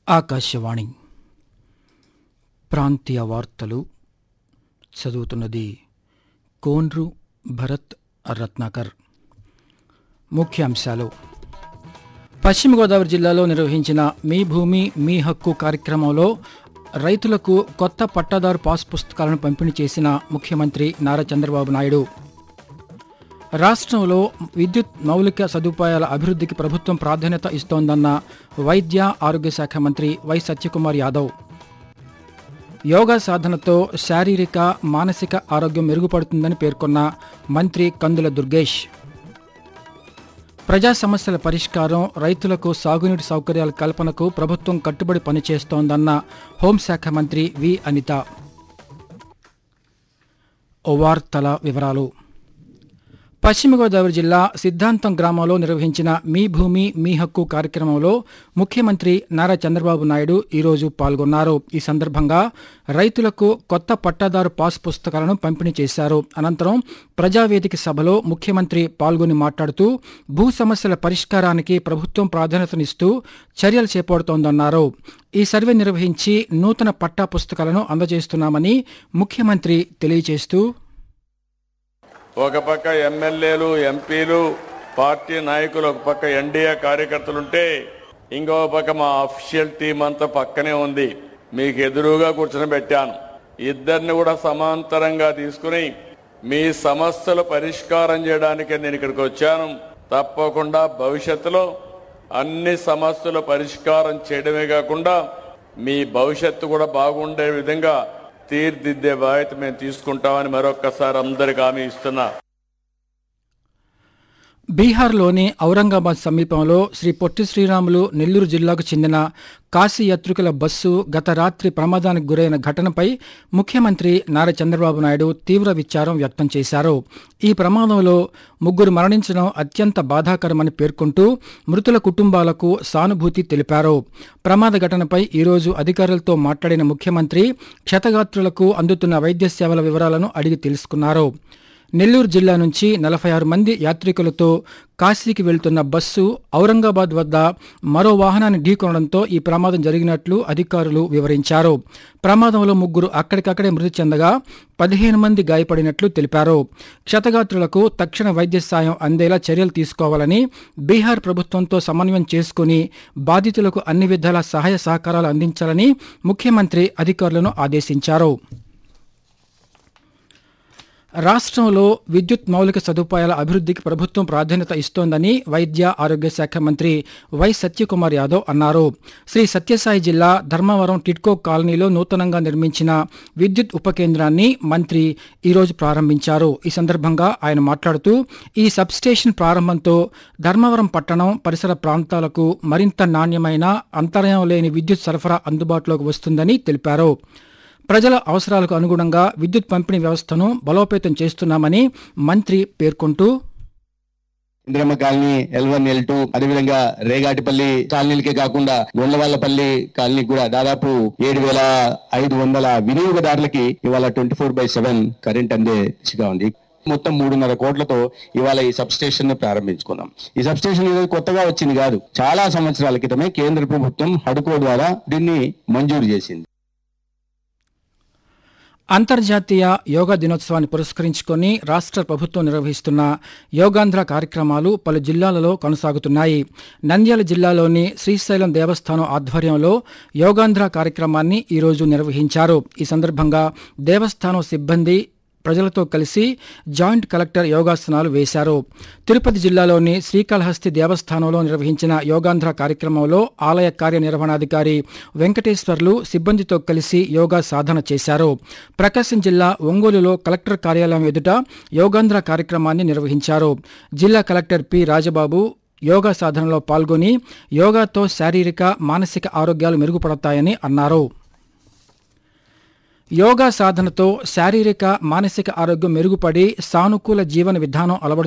ఆకాశవాణి ప్రాంతీయ వార్తలు చదువుతున్నది కోన్రు భరత్ రత్నాకర్. ముఖ్యాంశాలు: పశ్చిమ గోదావరి జిల్లాలో నిర్వహించిన మీ భూమి మీ హక్కు కార్యక్రమంలో రైతులకు కొత్త పట్టాదారు పాస్ పుస్తకాలను పంపిణీ చేసిన ముఖ్యమంత్రి నారా చంద్రబాబు నాయుడు. రాష్ట్రంలో విద్యుత్ మౌలిక సదుపాయాల అభివృద్ధికి ప్రభుత్వం ప్రాధాన్యత ఇస్తోందన్న వైద్య ఆరోగ్య శాఖ మంత్రి వై సత్యకుమార్ యాదవ్. యోగా సాధనతో శారీరక మానసిక ఆరోగ్యం మెరుగుపడుతుందని పేర్కొన్న మంత్రి కందుల దుర్గేష్. ప్రజా సమస్యల పరిష్కారం, రైతులకు సాగునీటి సౌకర్యాల కల్పనకు ప్రభుత్వం కట్టుబడి పనిచేస్తోందన్న హోంశాఖ మంత్రి వి అనిత. వార్తల వివరాలు. పశ్చిమ గోదావరి జిల్లా సిద్ధాంతం గ్రామంలో నిర్వహించిన మీ భూమి మీ హక్కు కార్యక్రమంలో ముఖ్యమంత్రి నారా చంద్రబాబు నాయుడు ఈరోజు పాల్గొన్నారు. ఈ సందర్భంగా రైతులకు కొత్త పట్టాదారు పాస్ పుస్తకాలను పంపిణీ చేశారు. అనంతరం ప్రజావేదిక సభలో ముఖ్యమంత్రి పాల్గొని మాట్లాడుతూ భూ సమస్యల పరిష్కారానికి ప్రభుత్వం ప్రాధాన్యతనిస్తూ చర్యలు చేపడుతోందన్నారు. ఈ సర్వే నిర్వహించి నూతన పట్టా పుస్తకాలను అందజేస్తున్నామని ముఖ్యమంత్రి తెలియజేస్తూ, ఒక పక్క ఎమ్మెల్యేలు, ఎంపీలు, పార్టీ నాయకులు, ఒక పక్క ఎన్డీఏ కార్యకర్తలుంటే ఇంకో పక్క మా అఫీషియల్ టీం అంతా పక్కనే ఉంది. మీకు ఎదురుగా కూర్చొని పెట్టాను. ఇద్దరిని కూడా సమాంతరంగా తీసుకుని మీ సమస్యలు పరిష్కారం చేయడానికే నేను ఇక్కడికి వచ్చాను. తప్పకుండా భవిష్యత్తులో అన్ని సమస్యలు పరిష్కారం చేయడమే కాకుండా మీ భవిష్యత్తు కూడా బాగుండే విధంగా తీర్దిద్దే బాధ్యత మేము తీసుకుంటామని మరొక్కసారి అందరికి హామీ ఇస్తున్నా. బీహార్లోని ఔరంగాబాద్ సమీపంలో శ్రీ పొట్టి శ్రీరాములు నెల్లూరు జిల్లాకు చెందిన కాశీ యాత్రికుల బస్సు గత రాత్రి ప్రమాదానికి గురైన ఘటనపై ముఖ్యమంత్రి నారా చంద్రబాబు నాయుడు తీవ్ర విచారం వ్యక్తం చేశారు. ఈ ప్రమాదంలో 3 మరణించడం అత్యంత బాధాకరమని పేర్కొంటూ మృతుల కుటుంబాలకు సానుభూతి తెలిపారు. ప్రమాద ఘటనపై ఈరోజు అధికారులతో మాట్లాడిన ముఖ్యమంత్రి క్షతగాత్రులకు అందుతున్న వైద్య సేవల వివరాలను అడిగి తెలుసుకున్నారు. నెల్లూరు జిల్లా నుంచి 46 మంది యాత్రికులతో కాశీకి వెళ్తున్న బస్సు ఔరంగాబాద్ వద్ద మరో వాహనాన్ని ఢీకొనడంతో ఈ ప్రమాదం జరిగినట్లు అధికారులు వివరించారు. ప్రమాదంలో 3 అక్కడికక్కడే మృతి చెందగా 15 మంది గాయపడినట్లు తెలిపారు. క్షతగాత్రులకు తక్షణ వైద్య సాయం అందేలా చర్యలు తీసుకోవాలని బీహార్ ప్రభుత్వంతో సమన్వయం చేసుకుని బాధితులకు అన్ని విధాల సహాయ సహకారాలు అందించాలని ముఖ్యమంత్రి అధికారులను ఆదేశించారు. రాష్ట్రంలో విద్యుత్ మౌలిక సదుపాయాల అభివృద్ధికి ప్రభుత్వం ప్రాధాన్యత ఇస్తోందని వైద్య ఆరోగ్య శాఖ మంత్రి వై సత్యకుమార్ యాదవ్ అన్నారు. శ్రీ సత్యసాయి జిల్లా ధర్మవరం టిడ్కో కాలనీలో నూతనంగా నిర్మించిన విద్యుత్ ఉప కేంద్రాన్ని మంత్రి ఈరోజు ప్రారంభించారు. ఈ సందర్భంగా ఆయన మాట్లాడుతూ ఈ సబ్స్టేషన్ ప్రారంభంతో ధర్మవరం పట్టణం పరిసర ప్రాంతాలకు మరింత నాణ్యమైన, అంతరాయం లేని విద్యుత్ సరఫరా అందుబాటులోకి వస్తుందని తెలిపారు. ప్రజల అవసరాలకు అనుగుణంగా విద్యుత్ పంపిణీ వ్యవస్థను బలోపేతం చేస్తున్నామని మంత్రి పేర్కొంటూ, ఇంద్రమ్మ కాలనీ, L1, L2, అదేవిధంగా రేగాటిపల్లి కాలనీలకే కాకుండా గొండవాళ్లపల్లి కాలనీ కూడా దాదాపు 7,500 వినియోగదారులకి ఇవాళ 24/7 కరెంట్ అందే దిశగా ఉంది. మొత్తం 3.5 కోట్లతో ఇవాళ ఈ సబ్ స్టేషన్ ను ప్రారంభించుకున్నాం. ఈ సబ్ స్టేషన్ ఈరోజు కొత్తగా వచ్చింది కాదు, చాలా సంవత్సరాల క్రితమే కేంద్ర ప్రభుత్వం హడ్కో ద్వారా దీన్ని మంజూరు చేసింది. అంతర్జాతీయ యోగా దినోత్సవాన్ని పురస్కరించుకొని రాష్ట్ర ప్రభుత్వం నిర్వహిస్తున్న యోగాంధ్ర కార్యక్రమాలు పలు జిల్లాలలో కొనసాగుతున్నాయి. నంద్యాల జిల్లాలోని శ్రీశైలం దేవస్థానం ఆధ్వర్యంలో యోగాంధ్ర కార్యక్రమాన్ని ఈరోజు నిర్వహించారు. ఈ సందర్భంగా దేవస్థానం సిబ్బంది ప్రజలతో కలిసి జాయింట్ కలెక్టర్ యోగాసనాలు వేశారు. తిరుపతి జిల్లాలోని శ్రీకాళహస్తి దేవస్థానంలో నిర్వహించిన యోగాంధ్ర కార్యక్రమంలో ఆలయ కార్యనిర్వహణాధికారి వెంకటేశ్వర్లు సిబ్బందితో కలిసి యోగా సాధన చేశారు. ప్రకాశం జిల్లా ఒంగోలులో కలెక్టర్ కార్యాలయం ఎదుట యోగాంధ్ర కార్యక్రమాన్ని నిర్వహించారు. జిల్లా కలెక్టర్ పి రాజబాబు యోగా సాధనలో పాల్గొని యోగాతో శారీరక మానసిక ఆరోగ్యాలు మెరుగుపడతాయని అన్నారు. యోగా సాధనతో శారీరక మానసిక ఆరోగ్యం మెరుగుపడి సానుకూల జీవన విధానం అలవడుతుంది